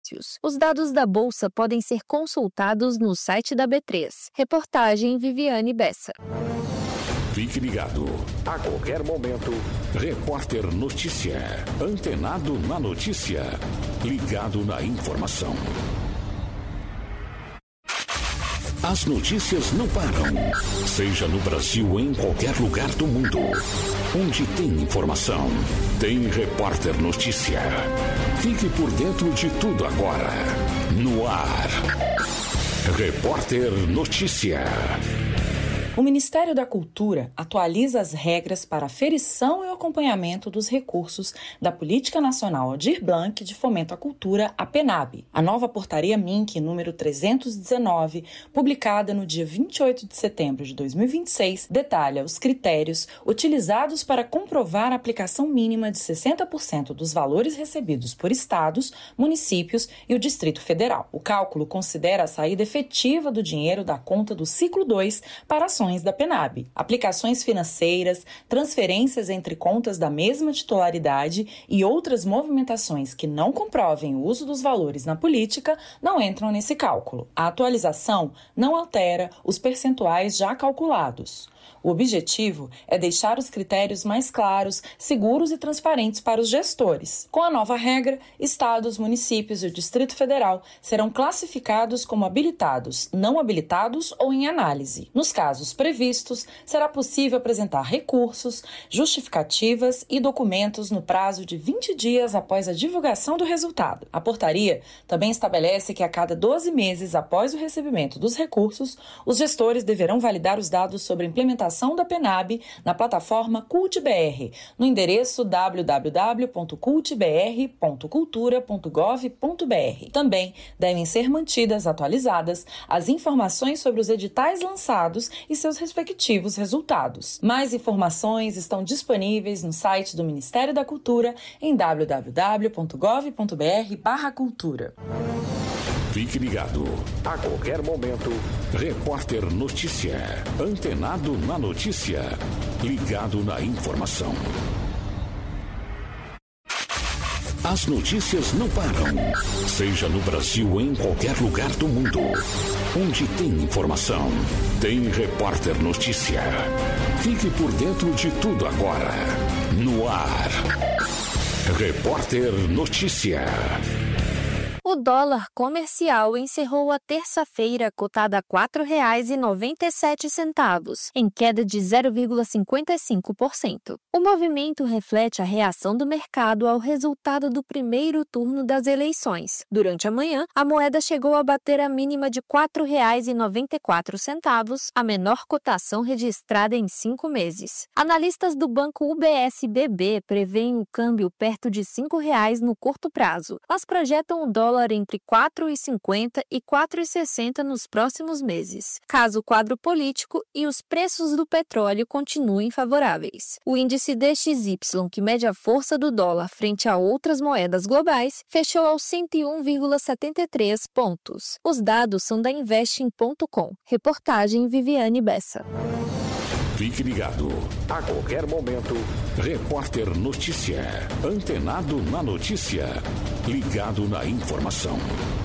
Os dados da Bolsa podem ser consultados no site da B3. Reportagem Viviane Bessa. Fique ligado. A qualquer momento, Repórter Notícia. Antenado na notícia. Ligado na informação. As notícias não param. Seja no Brasil ou em qualquer lugar do mundo. Onde tem informação, tem Repórter Notícia. Fique por dentro de tudo agora. No ar. Repórter Notícia. O Ministério da Cultura atualiza as regras para aferição e acompanhamento dos recursos da Política Nacional Aldir Blanc de Fomento à Cultura, a PNAB. A nova portaria MINC número 319, publicada no dia 28 de setembro de 2026, detalha os critérios utilizados para comprovar a aplicação mínima de 60% dos valores recebidos por estados, municípios e o Distrito Federal. O cálculo considera a saída efetiva do dinheiro da conta do ciclo 2 para ações da PNAB, aplicações financeiras, transferências entre contas da mesma titularidade e outras movimentações que não comprovem o uso dos valores na política não entram nesse cálculo. A atualização não altera os percentuais já calculados. O objetivo é deixar os critérios mais claros, seguros e transparentes para os gestores. Com a nova regra, estados, municípios e o Distrito Federal serão classificados como habilitados, não habilitados ou em análise. Nos casos previstos, será possível apresentar recursos, justificativas e documentos no prazo de 20 dias após a divulgação do resultado. A portaria também estabelece que a cada 12 meses após o recebimento dos recursos, os gestores deverão validar os dados sobre a implementação da PNAB na plataforma CultBR, no endereço www.cultbr.cultura.gov.br. Também devem ser mantidas atualizadas as informações sobre os editais lançados e seus respectivos resultados. Mais informações estão disponíveis no site do Ministério da Cultura em www.gov.br/cultura. Fique ligado. A qualquer momento, Repórter Notícia. Antenado na notícia. Ligado na informação. As notícias não param. Seja no Brasil ou em qualquer lugar do mundo. Onde tem informação, tem Repórter Notícia. Fique por dentro de tudo agora. No ar. Repórter Notícia. O dólar comercial encerrou a terça-feira cotada a R$ 4,97, em queda de 0,55%. O movimento reflete a reação do mercado ao resultado do primeiro turno das eleições. Durante a manhã, a moeda chegou a bater a mínima de R$ 4,94, a menor cotação registrada em 5 meses. Analistas do banco UBS-BB prevêem o câmbio perto de R$ 5,00 no curto prazo, mas projetam o dólar entre R$ 4,50 e R$ 4,60 nos próximos meses, caso o quadro político e os preços do petróleo continuem favoráveis. O índice DXY, que mede a força do dólar frente a outras moedas globais, fechou aos 101,73 pontos. Os dados são da Investing.com. Reportagem Viviane Bessa. Fique ligado. A qualquer momento, Repórter Notícia. Antenado na notícia. Ligado na informação.